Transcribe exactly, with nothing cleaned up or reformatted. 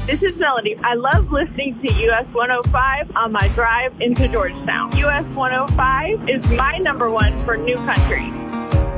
This is Melody. I love listening to U S one oh five on my drive into Georgetown. U S one oh five is my number one for new country.